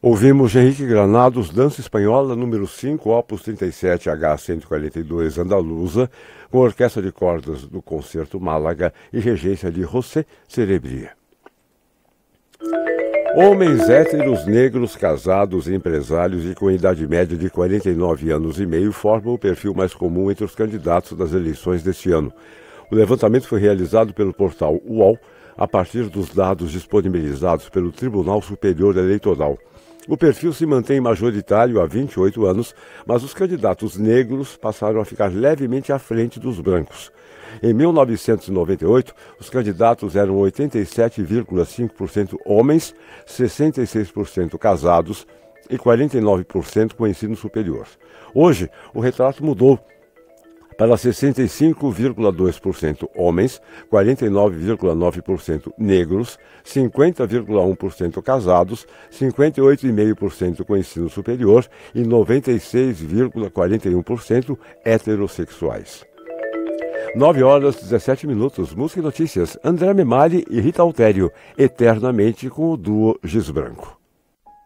Ouvimos Henrique Granados, Dança Espanhola, número 5, Opus 37, H142, Andaluza, com orquestra de cordas do Concerto Málaga e regência de José Cerebria. Homens héteros, negros, casados, empresários e com idade média de 49 anos e meio formam o perfil mais comum entre os candidatos das eleições deste ano. O levantamento foi realizado pelo portal UOL a partir dos dados disponibilizados pelo Tribunal Superior Eleitoral. O perfil se mantém majoritário há 28 anos, mas os candidatos negros passaram a ficar levemente à frente dos brancos. Em 1998, os candidatos eram 87,5% homens, 66% casados e 49% com ensino superior. Hoje, o retrato mudou para 65,2% homens, 49,9% negros, 50,1% casados, 58,5% com ensino superior e 96,41% heterossexuais. 9h17, música e notícias, André Memali e Rita Altério, eternamente com o duo Giz Branco.